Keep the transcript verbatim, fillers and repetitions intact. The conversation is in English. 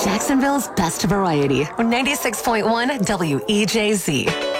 Jacksonville's best variety. ninety-six point one W E J Z.